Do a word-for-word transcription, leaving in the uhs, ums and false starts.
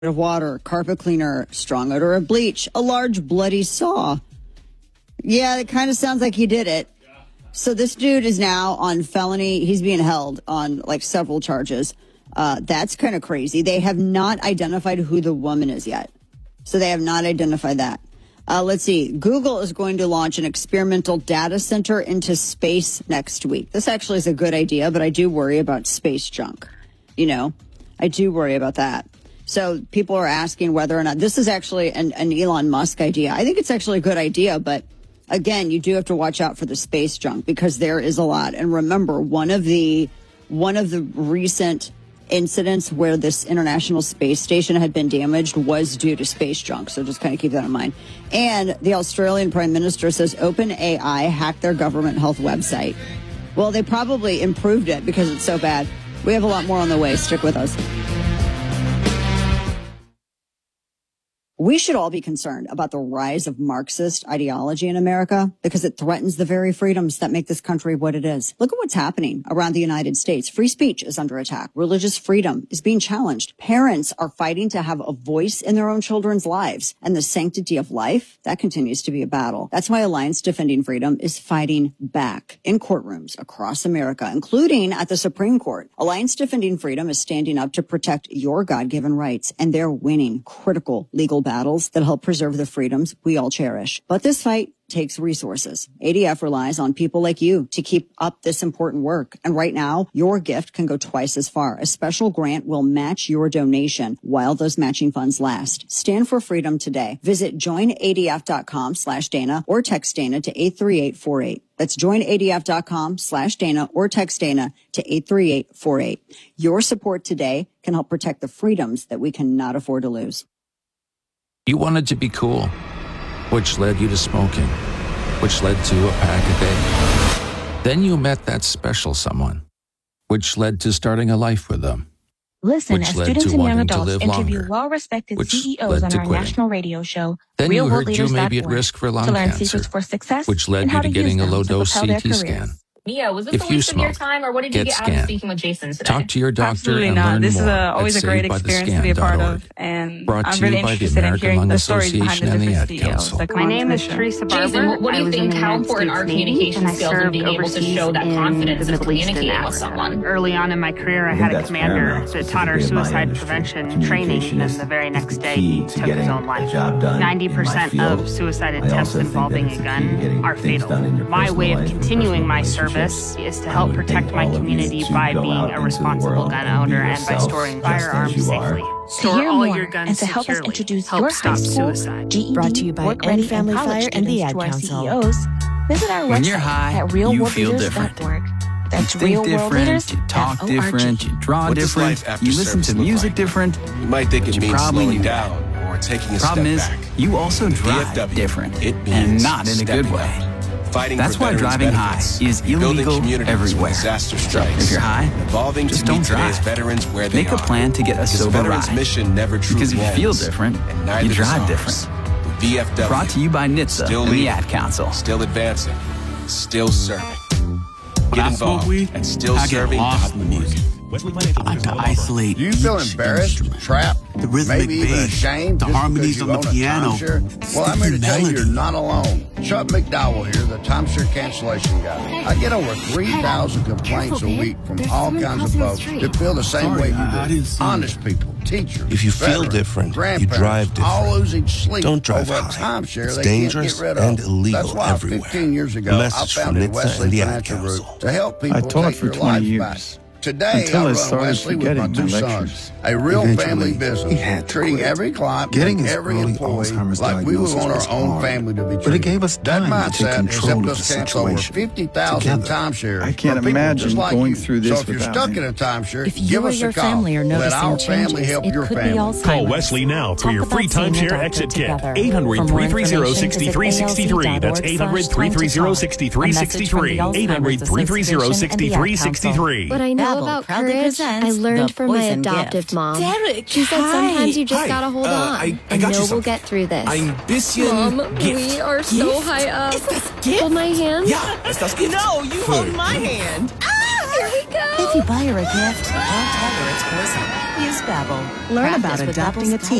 of water, carpet cleaner, strong odor of bleach, a large bloody saw. Yeah, it kind of sounds like he did it. So this dude is now on felony. He's being held on like several charges. Uh, that's kind of crazy. They have not identified who the woman is yet. So they have not identified that. Uh, let's see. Google is going to launch an experimental data center into space next week. This actually is a good idea, but I do worry about space junk. You know, I do worry about that. So people are asking whether or not this is actually an, an Elon Musk idea. I think it's actually a good idea, but again, you do have to watch out for the space junk because there is a lot. And remember, one of the one of the recent incidents where this International Space Station had been damaged was due to space junk. So just kind of keep that in mind. And the Australian Prime Minister says OpenAI hacked their government health website. Well, they probably improved it because it's so bad. We have a lot more on the way. Stick with us. We should all be concerned about the rise of Marxist ideology in America because it threatens the very freedoms that make this country what it is. Look at what's happening around the United States. Free speech is under attack. Religious freedom is being challenged. Parents are fighting to have a voice in their own children's lives. And the sanctity of life, that continues to be a battle. That's why Alliance Defending Freedom is fighting back in courtrooms across America, including at the Supreme Court. Alliance Defending Freedom is standing up to protect your God-given rights, and they're winning critical legal battles. battles that help preserve the freedoms we all cherish. But this fight takes resources. A D F relies on people like you to keep up this important work. And right now, your gift can go twice as far. A special grant will match your donation while those matching funds last. Stand for freedom today. Visit joinadf.com slash Dana or text Dana to eight three eight four eight. That's joinadf.com slash Dana or text Dana to eight three eight four eight. Your support today can help protect the freedoms that we cannot afford to lose. You wanted to be cool, which led you to smoking, which led to a pack a day. Then you met that special someone, which led to starting a life with them. Listen, as students and young adults interview longer, well-respected C E Os on our quitting. national radio show, Then Real you World heard you Leaders may be dot at org, risk for lung to learn cancer, secrets for success which led and you how to to getting use a them to low-dose propel their C T scan. careers. Mia, was this If a you waste of your smoke, time, or what did you get get out scanned. of speaking with Jason today? Talk to your doctor Absolutely and not. learn This is more a, at always a great saved by the experience to be a part scan dot org. of, and Brought I'm to really you by the interested in American hearing Lung the stories behind the Association and the different Ad C E Os Council. that come My on name the is show. Teresa Barber. Jason, what, what do I you was in think? the How United important States are Navy, communication and I skills and served being able to overseas show that in confidence the of Middle East and communicating with Africa. someone? Early on in my career, I, I had a that's commander paramount, that taught our specifically in my suicide industry. prevention Communication training, and is- the very is next the day key he to took his getting own the life. job done in my ninety percent field. of suicide I attempts also think involving that a it's the key gun to getting are things fatal. done in your My personal way of life and continuing personal my relationships. service is to I help would protect think my all of you community to by go being out a into the responsible world gun and be owner and by yourselves storing just as firearms you are. safely. To Store hear all more your guns and to help us securely. introduce Help your stop high school, suicide. G E D, Brought to you by work ready, End Family and college Fire and the students Ad to our Council. C E Os, visit our When website you're high, at real you world feel leaders different. dot org. You That's think real world different, leaders you talk dot org. different, you draw What does different, life after you listen to service look music like? different. You might think it You means probably slowing knew down or taking a Problem step is, back. you also With drive V F W, different, it and means not in a good stepping way. up. Fighting That's for why veterans' driving benefits, high is building illegal communities everywhere. when disaster strikes, If you're high, evolving just to don't meet today's drive. veterans where they Make are. a plan to get a Because sober veterans' ride. mission never truly Because if you feel ends, different, and neither you drive does different. ours. With V F W, Brought to you by N H T S A still and the leading, Ad Council. still advancing, still serving. When Get I smoke involved weed, at still I get serving lost in the music. I like to isolate Do you feel each embarrassed, instrument. trapped, The rhythmic maybe even bass, ashamed the just harmonies because on you the own a piano, timeshare? Well, I'm here to the tell you melody. you're not alone. Chuck McDowell here, the timeshare cancellation guy. I get over three thousand complaints a week from all kinds of folks that feel the same Sorry, way I- I you didn't do. see Honest people, teachers, If you feel veterans, different, you grandparents, drive different. all losing sleep Don't drive over a high. timeshare It's they dangerous can't get rid of. and illegal That's why everywhere. fifteen years A ago, I message from founded N H T S A Wesley and the Ad Financial Council. Group to help people I taught take for their twenty lives years. back. Today, Until I I run started Wesley with my forgetting two my sons. lectures. A real Eventually, family he business, had to treating quit. every client Getting and his every early employee Alzheimer's like we would diagnosis want was our own hard, family to be treated. but it gave us That time to mindset take has control helped of us the cancel over situation. fifty thousand Together. timeshares. I can't for people imagine just like going you. through this So if you're without stuck him. in a timeshare, If you give or us your a call. family are Let noticing our family changes, help it your could be family. Alzheimer's. Call Wesley now for Talk your about free seeing a timeshare doctor exit kit. together. eight hundred, For more three three zero, information, six three visit six three. That's A L Z dot org eight hundred, slash three three zero, time to six talk. three A six message from three. the eight hundred, Alzheimer's three three zero, six Association and the three Ad six Council. three. What I know Babbel about proudly courage, presents I learned The from my Poison adoptive Gift. mom. Derek, She said hi. sometimes you just Hi. gotta hold Uh, on I- I and got know you we'll something. get through this. Ein bisschen Mom, Gift. we are so high up. Hold my hand. Ja, ist das Gift? No, you hold my hand. Here we If you buy her a gift, don't tell her it's personal. Use Babbel. Learn Practice about with adopting Babbel's a teen.